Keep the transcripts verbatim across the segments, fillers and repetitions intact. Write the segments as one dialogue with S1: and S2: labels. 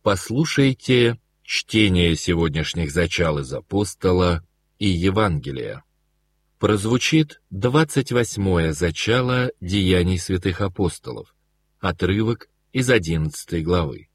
S1: Послушайте чтение сегодняшних зачал из Апостола и Евангелия. Прозвучит двадцать восьмое зачало Деяний святых апостолов, отрывок из одиннадцатой главы.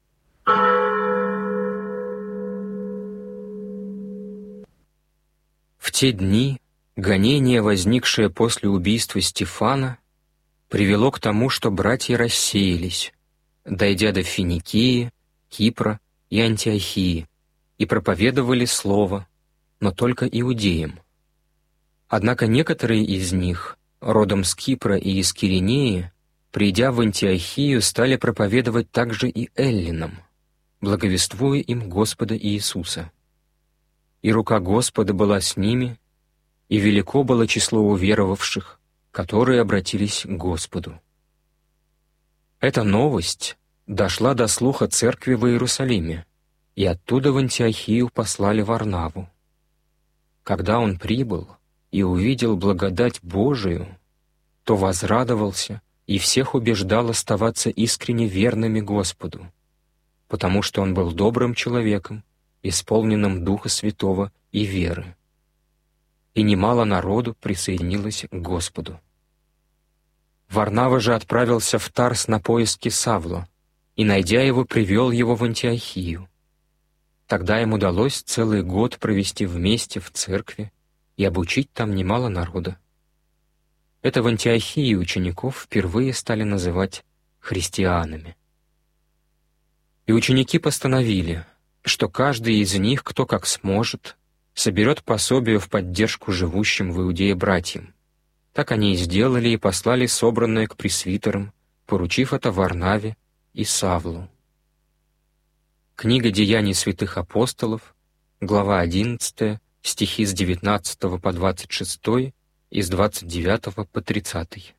S2: В те дни гонение, возникшее после убийства Стефана, привело к тому, что братья рассеялись, дойдя до Финикии, Кипра и Антиохии, и проповедовали слово, но только иудеям. Однако некоторые из них, родом с Кипра и из Киринеи, придя в Антиохию, стали проповедовать также и эллинам, благовествуя им Господа Иисуса. И рука Господа была с ними, и велико было число уверовавших, которые обратились к Господу. Эта новость дошла до слуха церкви в Иерусалиме, и оттуда в Антиохию послали Варнаву. Когда он прибыл и увидел благодать Божию, то возрадовался и всех убеждал оставаться искренне верными Господу, потому что он был добрым человеком, исполненным Духа Святого и веры. И немало народу присоединилось к Господу. Варнава же отправился в Тарс на поиски Савла, и, найдя его, привел его в Антиохию. Тогда им удалось целый год провести вместе в церкви и обучить там немало народа. Это в Антиохии учеников впервые стали называть христианами. И ученики постановили, что каждый из них, кто как сможет, соберет пособие в поддержку живущим в Иудее братьям. Так они и сделали и послали собранное к пресвитерам, поручив это Варнаве и Савлу. Книга Деяний святых апостолов, глава одиннадцатая, стихи с девятнадцатого по двадцать шестой и с двадцать девятого по тридцатый.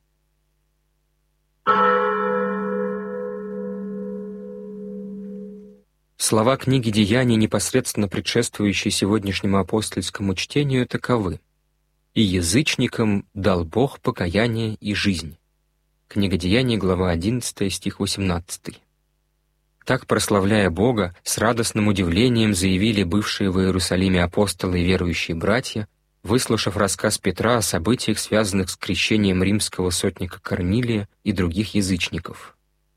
S2: Слова книги Деяний, непосредственно предшествующие сегодняшнему апостольскому чтению, таковы: «И язычникам дал Бог покаяние и жизнь». Книга Деяний, глава одиннадцатая, стих восемнадцатый. Так, прославляя Бога, с радостным удивлением заявили бывшие в Иерусалиме апостолы и верующие братья, выслушав рассказ Петра о событиях, связанных с крещением римского сотника Корнилия и других язычников.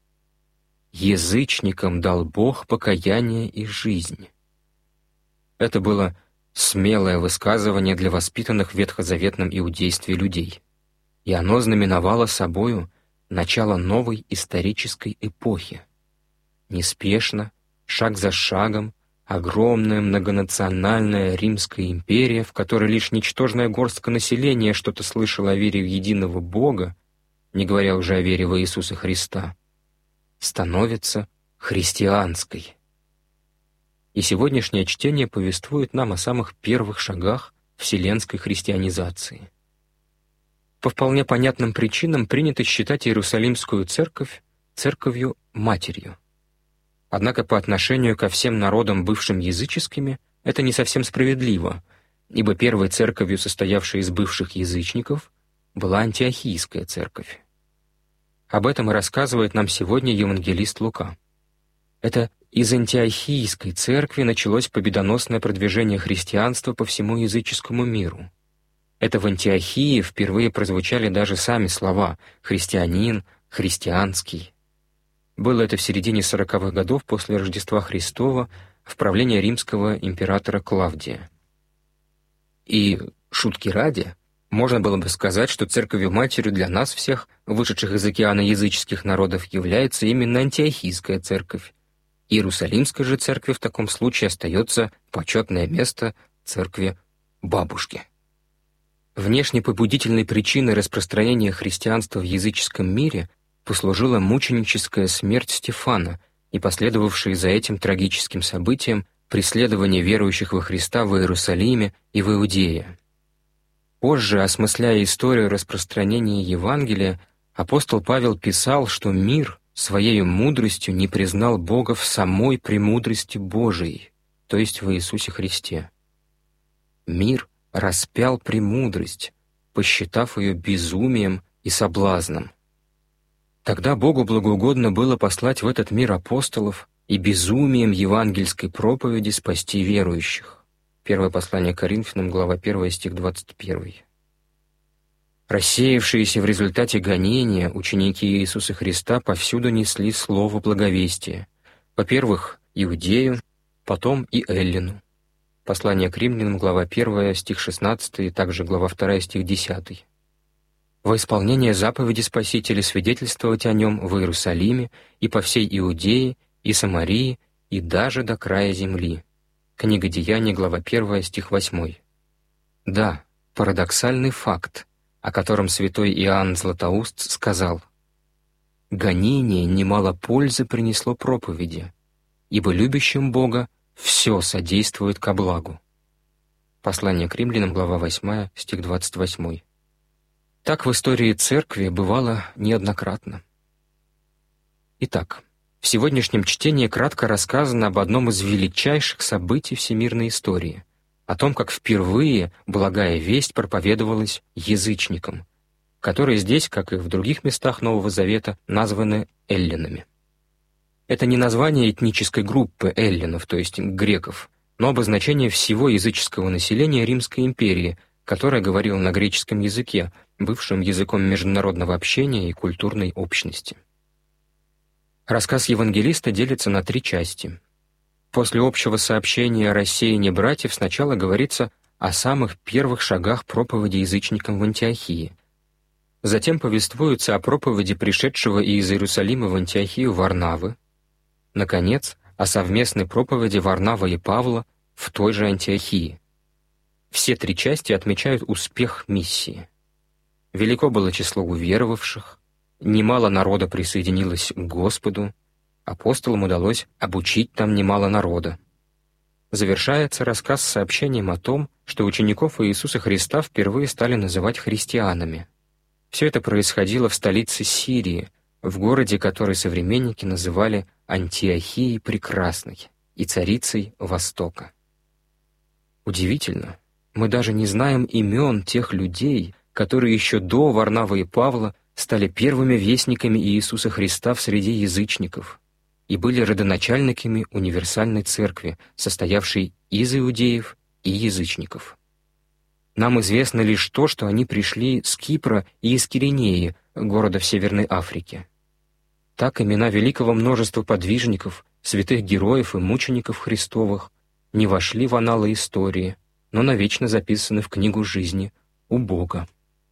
S2: «Язычникам дал Бог покаяние и жизнь». Это было смелое высказывание для воспитанных в ветхозаветном иудействе людей, и оно знаменовало собою начало новой исторической эпохи. Неспешно, шаг за шагом, огромная многонациональная Римская империя, в которой лишь ничтожная горстка населения что-то слышала о вере в единого Бога, не говоря уже о вере в Иисуса Христа, становится христианской. И сегодняшнее чтение повествует нам о самых первых шагах вселенской христианизации. По вполне понятным причинам принято считать Иерусалимскую церковь церковью-матерью. Однако по отношению ко всем народам, бывшим языческими, это не совсем справедливо, ибо первой церковью, состоявшей из бывших язычников, была Антиохийская церковь. Об этом и рассказывает нам сегодня евангелист Лука. Это из Антиохийской церкви началось победоносное продвижение христианства по всему языческому миру. Это в Антиохии впервые прозвучали даже сами слова «христианин», «христианский». Было это в середине сороковых годов после Рождества Христова в правлении римского императора Клавдия. И, шутки ради, можно было бы сказать, что церковью-матерью для нас всех, вышедших из океана языческих народов, является именно Антиохийская церковь. Иерусалимской же церкви в таком случае остается почетное место церкви бабушки. Внешне побудительной причиной распространения христианства в языческом мире послужила мученическая смерть Стефана и последовавшие за этим трагическим событием преследование верующих во Христа в Иерусалиме и в Иудее. Позже, осмысляя историю распространения Евангелия, апостол Павел писал, что мир своей мудростью не признал Бога в самой премудрости Божией, то есть в Иисусе Христе. Мир распял премудрость, посчитав ее безумием и соблазном. Тогда Богу благоугодно было послать в этот мир апостолов, и безумием евангельской проповеди спасти верующих. Первое послание к Коринфянам, глава первая, стих двадцать первый. Рассеявшиеся в результате гонения ученики Иисуса Христа повсюду несли слово благовестия. Во-первых, Иудею, потом и Эллину. Послание к Римлянам, глава первая, стих шестнадцатый, и также глава вторая, стих десятый. Во исполнение заповеди Спасителя свидетельствовать о нем в Иерусалиме и по всей Иудее и Самарии и даже до края земли. Книга Деяний, глава первая, стих восьмой. Да, парадоксальный факт, о котором святой Иоанн Златоуст сказал: «Гонение немало пользы принесло проповеди, ибо любящим Бога все содействует ко благу». Послание к Римлянам, глава восьмая, стих двадцать восьмой. Так в истории Церкви бывало неоднократно. Итак, в сегодняшнем чтении кратко рассказано об одном из величайших событий всемирной истории, о том, как впервые благая весть проповедовалась язычникам, которые здесь, как и в других местах Нового Завета, названы эллинами. Это не название этнической группы эллинов, то есть греков, но обозначение всего языческого населения Римской империи, которое говорило на греческом языке, бывшем языком международного общения и культурной общности. Рассказ евангелиста делится на три части. После общего сообщения о рассеянии братьев сначала говорится о самых первых шагах проповеди язычникам в Антиохии. Затем повествуется о проповеди пришедшего из Иерусалима в Антиохию Варнавы. Наконец, о совместной проповеди Варнавы и Павла в той же Антиохии. Все три части отмечают успех миссии. Велико было число уверовавших, немало народа присоединилось к Господу, апостолам удалось обучить там немало народа. Завершается рассказ сообщением о том, что учеников Иисуса Христа впервые стали называть христианами. Все это происходило в столице Сирии, в городе, который современники называли Антиохией Прекрасной и царицей Востока. Удивительно, мы даже не знаем имен тех людей, которые еще до Варнавы и Павла стали первыми вестниками Иисуса Христа в среде язычников и были родоначальниками универсальной церкви, состоявшей из иудеев и язычников. Нам известно лишь то, что они пришли с Кипра и из Киринеи, города в Северной Африке. Так имена великого множества подвижников, святых героев и мучеников Христовых не вошли в анналы истории, но навечно записаны в книгу жизни у Бога.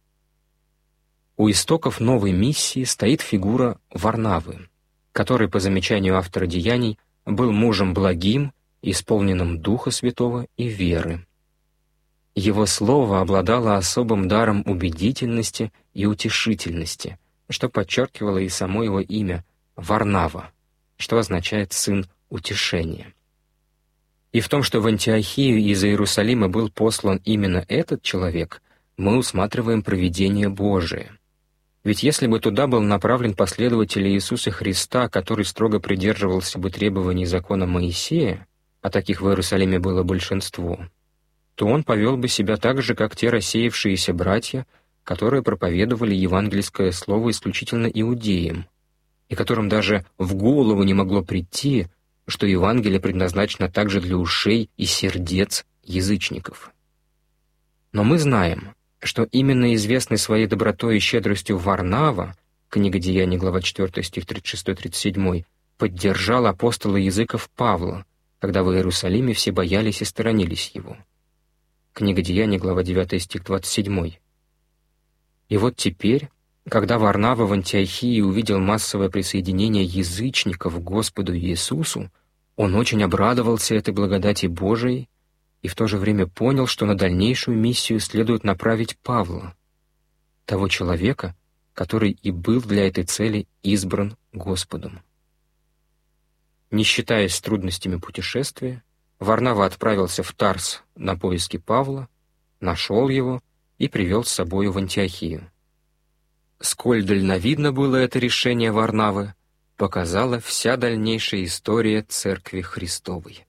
S2: У истоков новой миссии стоит фигура Варнавы, который, по замечанию автора «Деяний», был мужем благим, исполненным Духа Святого и веры. Его слово обладало особым даром убедительности и утешительности, что подчеркивало и само его имя — Варнава, что означает «сын утешения». И в том, что в Антиохию из Иерусалима был послан именно этот человек, мы усматриваем провидение Божие. Ведь если бы туда был направлен последователь Иисуса Христа, который строго придерживался бы требований закона Моисея, а таких в Иерусалиме было большинство, то он повел бы себя так же, как те рассеявшиеся братья, которые проповедовали евангельское слово исключительно иудеям, и которым даже в голову не могло прийти, что Евангелие предназначено также для ушей и сердец язычников. Но мы знаем, что именно известный своей добротой и щедростью Варнава, книга Деяний, глава четвёртая, стих тридцать шестой тридцать седьмой, поддержал апостола языков Павла, когда в Иерусалиме все боялись и сторонились его. Книга Деяний, глава девятая, стих двадцать седьмой. И вот теперь, когда Варнава в Антиохии увидел массовое присоединение язычников к Господу Иисусу, он очень обрадовался этой благодати Божией и в то же время понял, что на дальнейшую миссию следует направить Павла, того человека, который и был для этой цели избран Господом. Не считаясь с трудностями путешествия, Варнава отправился в Тарс на поиски Павла, нашел его и привел с собою в Антиохию. Сколь дальновидно было это решение Варнавы, показала вся дальнейшая история Церкви Христовой.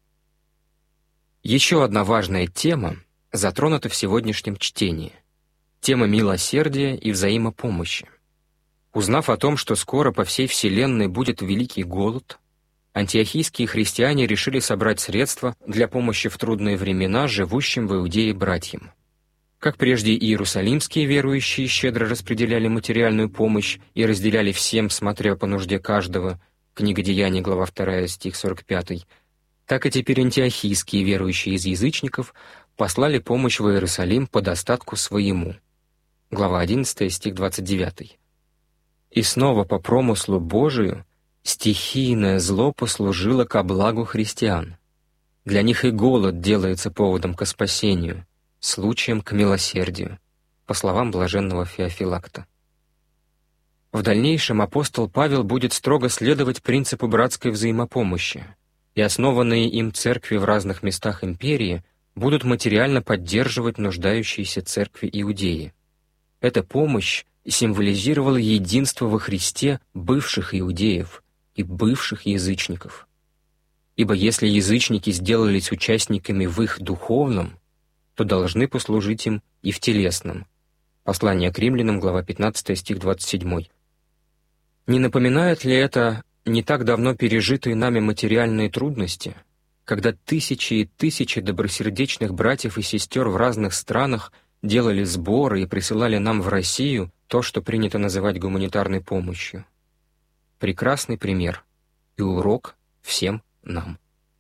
S2: Еще одна важная тема затронута в сегодняшнем чтении — тема милосердия и взаимопомощи. Узнав о том, что скоро по всей Вселенной будет великий голод, антиохийские христиане решили собрать средства для помощи в трудные времена живущим в Иудее братьям. Как прежде иерусалимские верующие щедро распределяли материальную помощь и разделяли всем, смотря по нужде каждого, книга Деяний, глава вторая, стих сорок пятый, так и теперь антиохийские верующие из язычников послали помощь в Иерусалим по достатку своему. Глава одиннадцатая, стих двадцать девятый. И снова по промыслу Божию стихийное зло послужило ко благу христиан. Для них и голод делается поводом ко спасению, случаем к милосердию, по словам блаженного Феофилакта. В дальнейшем апостол Павел будет строго следовать принципу братской взаимопомощи, и основанные им церкви в разных местах империи будут материально поддерживать нуждающиеся церкви Иудеи. Эта помощь символизировала единство во Христе бывших иудеев и бывших язычников. Ибо если язычники сделались участниками в их духовном, то должны послужить им и в телесном. Послание к римлянам, глава пятнадцатая, стих двадцать седьмой. Не напоминает ли это не так давно пережитые нами материальные трудности, когда тысячи и тысячи добросердечных братьев и сестер в разных странах делали сборы и присылали нам в Россию то, что принято называть гуманитарной помощью? Прекрасный пример и урок всем нам.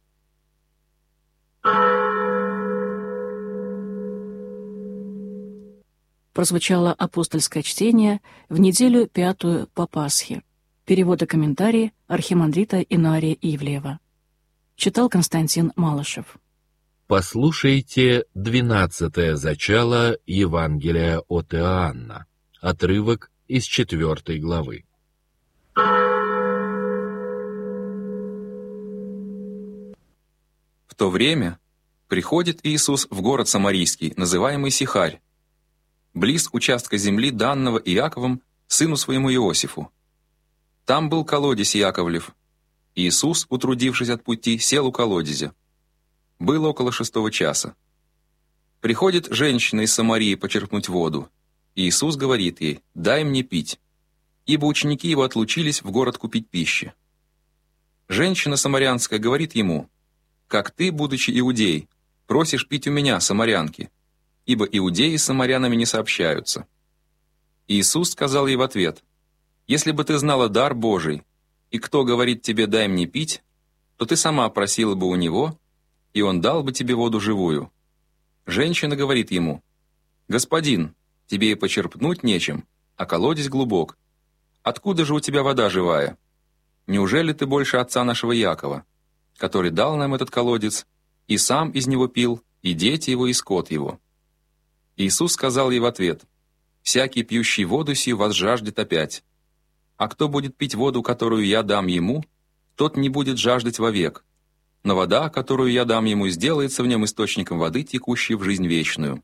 S3: Прозвучало апостольское чтение в неделю пятую по Пасхе. Перевод и комментарии архимандрита Инария Ивлеева. Читал Константин Малышев.
S1: Послушайте двенадцатое зачало Евангелия от Иоанна, отрывок из четвертой главы.
S4: В то время приходит Иисус в город Самарийский, называемый Сихарь, близ участка земли, данного Иаковом, сыну своему Иосифу. Там был колодезь Яковлев. Иисус, утрудившись от пути, сел у колодезя. Было около шестого часа. Приходит женщина из Самарии почерпнуть воду. Иисус говорит ей: «Дай мне пить», ибо ученики его отлучились в город купить пищи. Женщина самарянская говорит ему: «Как ты, будучи иудей, просишь пить у меня, самарянки, ибо иудеи с самарянами не сообщаются». Иисус сказал ей в ответ: «Если бы ты знала дар Божий, и кто говорит тебе: дай мне пить, то ты сама просила бы у него, и он дал бы тебе воду живую». Женщина говорит ему: «Господин, тебе и почерпнуть нечем, а колодезь глубок. Откуда же у тебя вода живая? Неужели ты больше отца нашего Якова, который дал нам этот колодец, и сам из него пил, и дети его, и скот его?» Иисус сказал ей в ответ: «Всякий, пьющий воду сию, возжаждет опять. А кто будет пить воду, которую я дам ему, тот не будет жаждать вовек. Но вода, которую я дам ему, сделается в нем источником воды, текущей в жизнь вечную».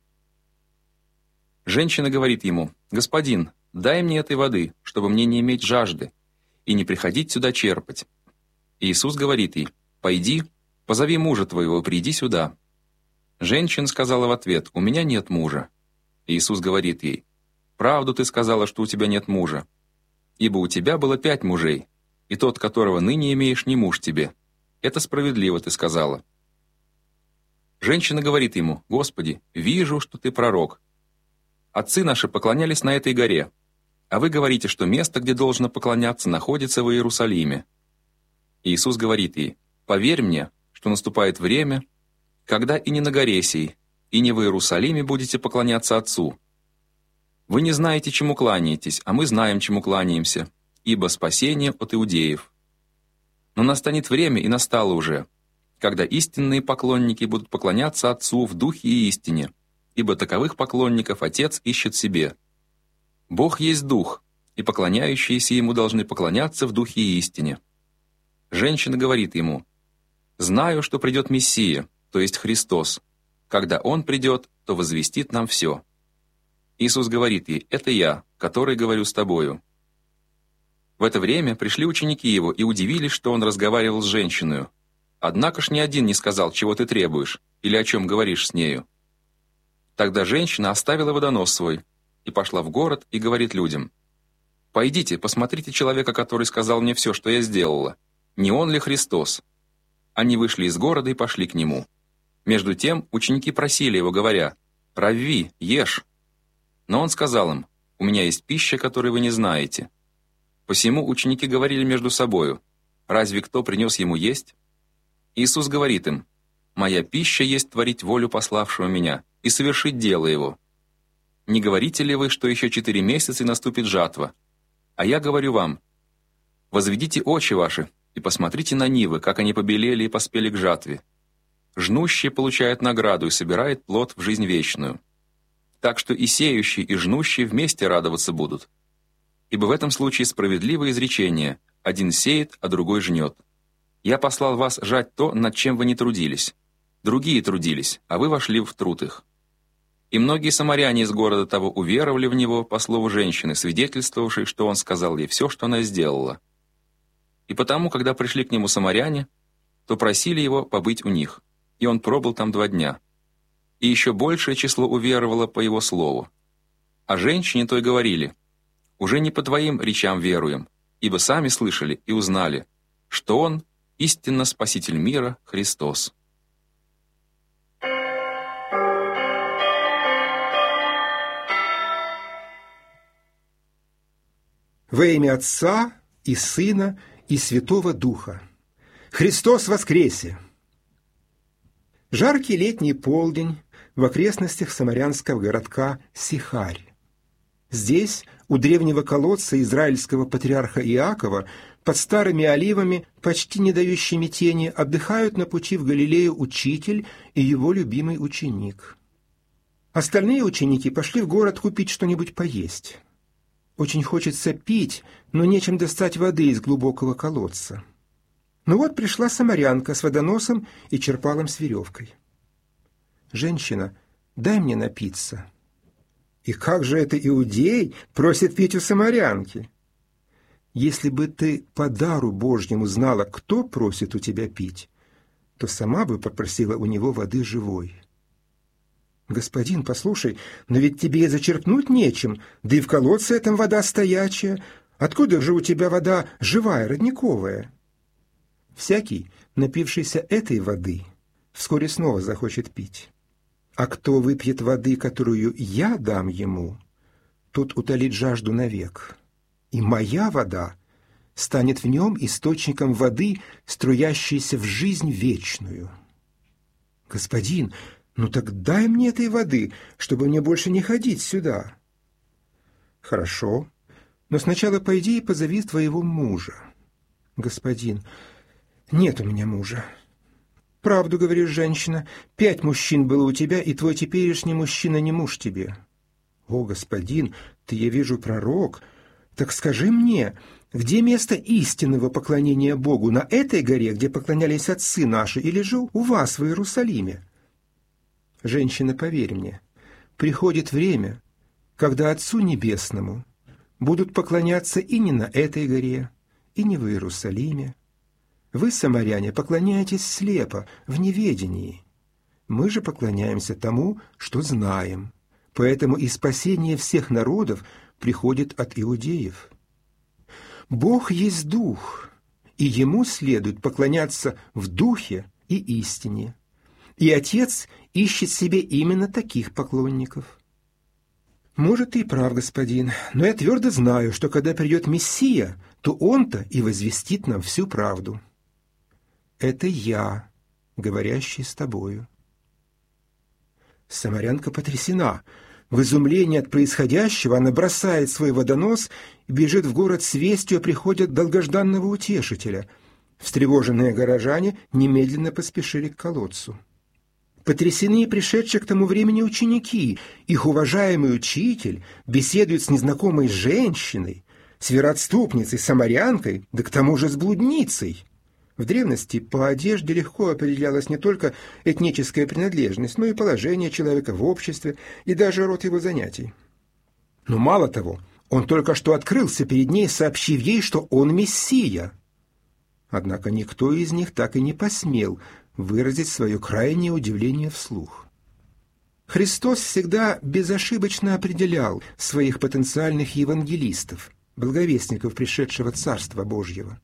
S4: Женщина говорит ему: «Господин, дай мне этой воды, чтобы мне не иметь жажды, и не приходить сюда черпать». Иисус говорит ей: «Пойди, позови мужа твоего, приди сюда». Женщина сказала в ответ: «У меня нет мужа». Иисус говорит ей: «Правду ты сказала, что у тебя нет мужа, ибо у тебя было пять мужей, и тот, которого ныне имеешь, не муж тебе. Это справедливо ты сказала». Женщина говорит ему: «Господи, вижу, что ты пророк. Отцы наши поклонялись на этой горе, а вы говорите, что место, где должно поклоняться, находится в Иерусалиме». Иисус говорит ей: «Поверь мне, что наступает время, когда и не на горе сей, и не в Иерусалиме будете поклоняться Отцу. Вы не знаете, чему кланяетесь, а мы знаем, чему кланяемся, ибо спасение от иудеев. Но настанет время, и настало уже, когда истинные поклонники будут поклоняться Отцу в духе и истине, ибо таковых поклонников Отец ищет себе. Бог есть Дух, и поклоняющиеся Ему должны поклоняться в духе и истине». Женщина говорит ему: «Знаю, что придет Мессия, то есть Христос. Когда Он придет, то возвестит нам все». Иисус говорит ей: «Это я, который говорю с тобою». В это время пришли ученики Его и удивились, что Он разговаривал с женщиной. Однако ж ни один не сказал: «Чего ты требуешь?» или «О чем говоришь с нею?». Тогда женщина оставила водонос свой и пошла в город и говорит людям: «Пойдите, посмотрите человека, который сказал мне все, что я сделала. не он ли Христос? Они вышли из города и пошли к нему. Между тем ученики просили его, говоря: «Равви, ешь». Но он сказал им: «У меня есть пища, которую вы не знаете». Посему ученики говорили между собою: «Разве кто принес ему есть?» Иисус говорит им: «Моя пища есть творить волю пославшего меня и совершить дело его. Не говорите ли вы, что еще четыре месяца и наступит жатва? А я говорю вам: возведите очи ваши и посмотрите на нивы, как они побелели и поспели к жатве. Жнущий получает награду и собирает плод в жизнь вечную. Так что и сеющий, и жнущий вместе радоваться будут. Ибо в этом случае справедливое изречение: один сеет, а другой жнет. Я послал вас жать то, над чем вы не трудились. Другие трудились, а вы вошли в труд их». И многие самаряне из города того уверовали в него по слову женщины, свидетельствовавшей, что он сказал ей все, что она сделала. И потому, когда пришли к нему самаряне, то просили его побыть у них, и он пробыл там два дня. И еще большее число уверовало по его слову. А женщине той говорили: «Уже не по твоим речам веруем, ибо сами слышали и узнали, что он истинно Спаситель мира Христос».
S5: Во имя Отца и Сына и Святого Духа. Христос воскресе! Жаркий летний полдень в окрестностях самарянского городка Сихарь. Здесь, у древнего колодца израильского патриарха Иакова, под старыми оливами, почти не дающими тени, отдыхают на пути в Галилею учитель и его любимый ученик. Остальные ученики пошли в город купить что-нибудь поесть. Очень хочется пить, но нечем достать воды из глубокого колодца. Ну вот пришла самарянка с водоносом и черпалом с веревкой. «Женщина, дай мне напиться». И как же это иудей просит пить у самарянки? Если бы ты по дару Божьему знала, кто просит у тебя пить, то сама бы попросила у него воды живой. «Господин, послушай, но ведь тебе и зачерпнуть нечем, да и в колодце этом вода стоячая. Откуда же у тебя вода живая, родниковая?» Всякий, напившийся этой воды, вскоре снова захочет пить. А кто выпьет воды, которую я дам ему, тот утолит жажду навек. И моя вода станет в нем источником воды, струящейся в жизнь вечную. «Господин, ну так дай мне этой воды, чтобы мне больше не ходить сюда». «Хорошо, но сначала пойди и позови твоего мужа». «Господин, нет у меня мужа». «Правду говоришь, женщина, пять мужчин было у тебя, и твой теперешний мужчина не муж тебе». «О, господин, ты, я вижу, пророк. Так скажи мне, где место истинного поклонения Богу, на этой горе, где поклонялись отцы наши, или же у вас в Иерусалиме?» «Женщина, поверь мне, приходит время, когда Отцу Небесному будут поклоняться и не на этой горе, и не в Иерусалиме. Вы, самаряне, поклоняетесь слепо, в неведении. Мы же поклоняемся тому, что знаем, поэтому и спасение всех народов приходит от иудеев. Бог есть Дух, и Ему следует поклоняться в Духе и истине. И Отец ищет себе именно таких поклонников». «Может, ты и прав, господин, но я твердо знаю, что когда придет Мессия, то Он-то и возвестит нам всю правду. Это я, говорящий с тобою». Самарянка потрясена. В изумлении от происходящего она бросает свой водонос и бежит в город с вестью о приходе долгожданного утешителя. Встревоженные горожане немедленно поспешили к колодцу. Потрясены пришедшие к тому времени ученики. Их уважаемый учитель беседует с незнакомой женщиной, с вероотступницей, самарянкой, да к тому же с блудницей. В древности по одежде легко определялась не только этническая принадлежность, но и положение человека в обществе и даже род его занятий. Но мало того, он только что открылся перед ней, сообщив ей, что он Мессия. Однако никто из них так и не посмел выразить свое крайнее удивление вслух. Христос всегда безошибочно определял своих потенциальных евангелистов, благовестников пришедшего Царства Божьего.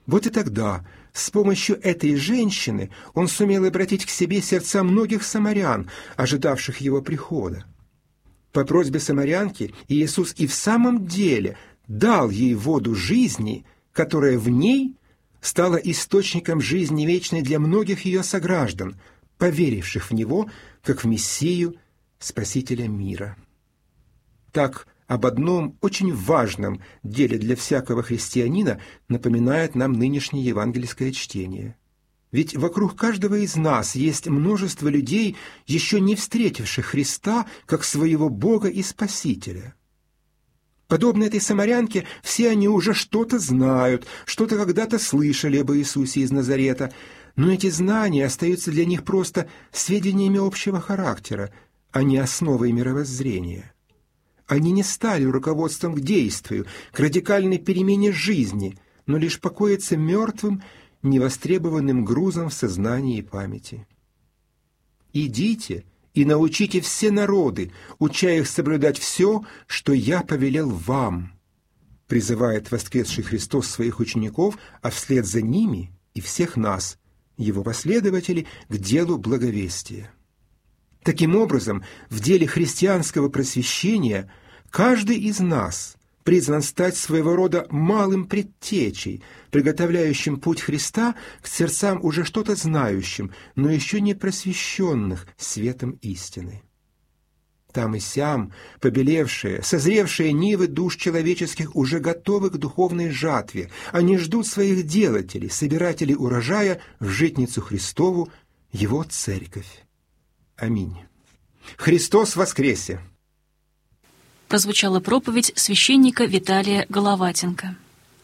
S5: Вот и тогда, с помощью этой женщины, он сумел обратить к себе сердца многих самарян, ожидавших его прихода. По просьбе самарянки Иисус и в самом деле дал ей воду жизни, которая в ней стала источником жизни вечной для многих ее сограждан, поверивших в Него, как в Мессию, Спасителя мира. Так, об одном очень важном деле для всякого христианина напоминает нам нынешнее евангельское чтение. Ведь вокруг каждого из нас есть множество людей, еще не встретивших Христа как своего Бога и Спасителя. Подобно этой самарянке, все они уже что-то знают, что-то когда-то слышали об Иисусе из Назарета, но эти знания остаются для них просто сведениями общего характера, а не основой мировоззрения. Они не стали руководством к действию, к радикальной перемене жизни, но лишь покоятся мертвым, невостребованным грузом в сознании и памяти. «Идите и научите все народы, уча их соблюдать все, что я повелел вам», призывает воскресший Христос своих учеников, а вслед за ними и всех нас, его последователей, к делу благовестия. Таким образом, в деле христианского просвещения каждый из нас призван стать своего рода малым предтечей, приготовляющим путь Христа к сердцам уже что-то знающим, но еще не просвещенных светом истины. Там и сям побелевшие, созревшие нивы душ человеческих уже готовы к духовной жатве. Они ждут своих делателей, собирателей урожая в житницу Христову, его церковь. Аминь. Христос воскресе!
S3: Прозвучала проповедь священника Виталия Головатенко.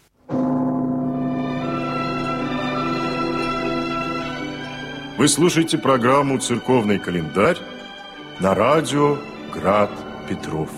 S6: Вы слушаете программу «Церковный календарь» на радио «Град Петров».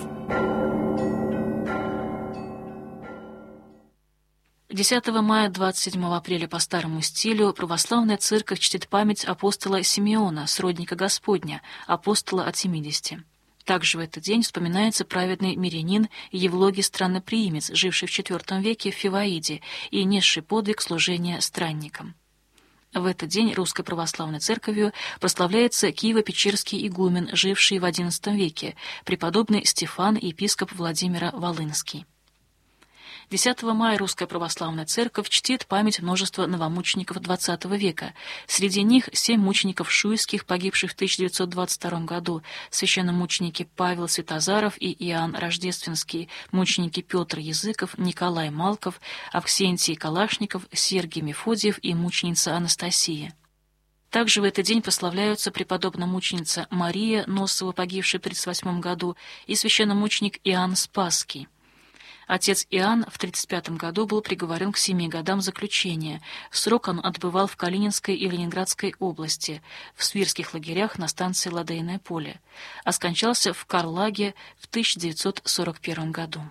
S3: десятого мая двадцать седьмого апреля по старому стилю православная церковь чтит память апостола Симеона, сродника Господня, апостола от семидесяти. Также в этот день вспоминается праведный мирянин Евлогий Странноприимец, живший в четвёртом веке в Фиваиде и несший подвиг служения странникам. В этот день Русской Православной Церковью прославляется Киево-Печерский игумен, живший в одиннадцатом веке, преподобный Стефан, епископ Владимира Волынский. десятого мая Русская Православная Церковь чтит память множества новомучеников двадцатого века. Среди них семь мучеников шуйских, погибших в тысяча девятьсот двадцать втором году, священномученики Павел Святозаров и Иоанн Рождественский, мученики Петр Языков, Николай Малков, Авксентий Калашников, Сергий Мефодиев и мученица Анастасия. Также в этот день прославляются преподобно-мученица Мария Носова, погибшая в тридцать восьмом году, и священномученик Иоанн Спасский. Отец Иоанн в тридцать пятом году был приговорен к семи годам заключения. Срок он отбывал в Калининской и Ленинградской области, в свирских лагерях на станции Ладейное поле, а скончался в Карлаге в тысяча девятьсот сорок первом году.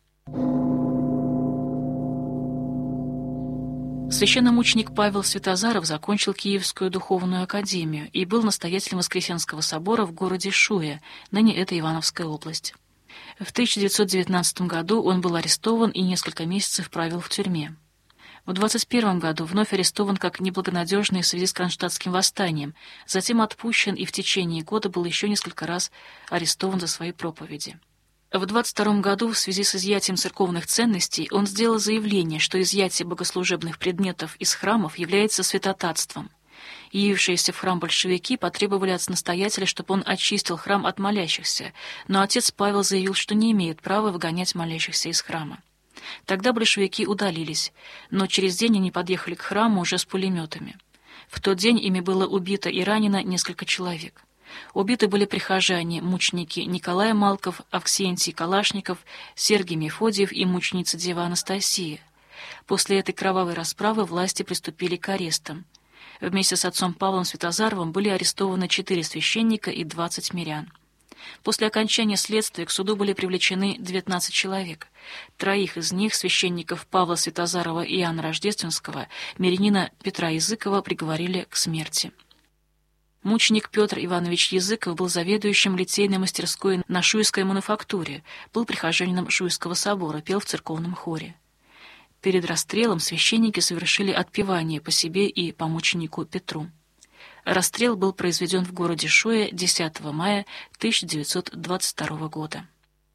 S3: Священномученик Павел Святозаров закончил Киевскую духовную академию и был настоятелем Воскресенского собора в городе Шуе, ныне это Ивановская область. В тысяча девятьсот девятнадцатом году он был арестован и несколько месяцев провел в тюрьме. В двадцать первом году вновь арестован как неблагонадежный в связи с Кронштадтским восстанием, затем отпущен и в течение года был еще несколько раз арестован за свои проповеди. В двадцать втором году в связи с изъятием церковных ценностей он сделал заявление, что изъятие богослужебных предметов из храмов является святотатством. Явившиеся в храм большевики потребовали от настоятеля, чтобы он очистил храм от молящихся, но отец Павел заявил, что не имеет права выгонять молящихся из храма. Тогда большевики удалились, но через день они подъехали к храму уже с пулеметами. В тот день ими было убито и ранено несколько человек. Убиты были прихожане, мученики Николай Малков, Авксентий Калашников, Сергий Мефодиев и мученица Дева Анастасия. После этой кровавой расправы власти приступили к арестам. Вместе с отцом Павлом Святозаровым были арестованы четыре священника и двадцать мирян. После окончания следствия к суду были привлечены девятнадцать человек. Троих из них, священников Павла Святозарова и Иоанна Рождественского, мирянина Петра Языкова, приговорили к смерти. Мученик Петр Иванович Языков был заведующим литейной мастерской на Шуйской мануфактуре, был прихожанином Шуйского собора, пел в церковном хоре. Перед расстрелом священники совершили отпевание по себе и по мученику Петру. Расстрел был произведен в городе Шуя десятого мая тысяча девятьсот двадцать второго года.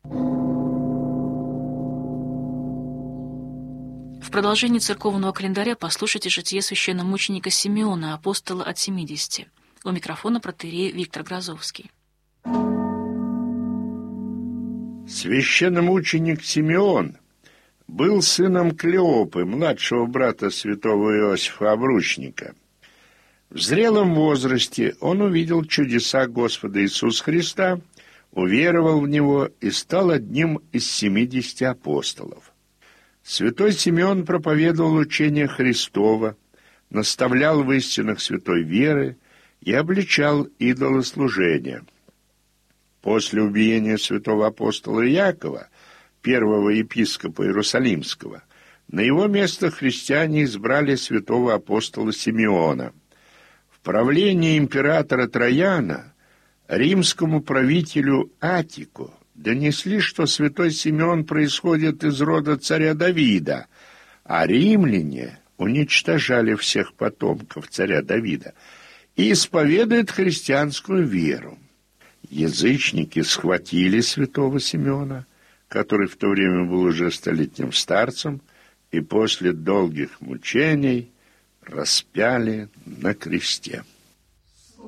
S3: В продолжении церковного календаря послушайте житие священномученика Симеона, апостола от семидесяти. У микрофона протоиерей Виктор Грозовский.
S7: Священномученик Симеон был сыном Клеопы, младшего брата святого Иосифа Обручника. В зрелом возрасте он увидел чудеса Господа Иисуса Христа, уверовал в Него и стал одним из семидесяти апостолов. Святой Симеон проповедовал учение Христово, наставлял в истинах святой веры и обличал идолослужение. После убиения святого апостола Иакова, первого епископа Иерусалимского, на его место христиане избрали святого апостола Симеона. В правлении императора Трояна римскому правителю Атику донесли, что святой Симеон происходит из рода царя Давида, а римляне уничтожали всех потомков царя Давида и исповедуют христианскую веру. Язычники схватили святого Симеона, который в то время был уже столетним старцем, и после долгих мучений распяли на кресте.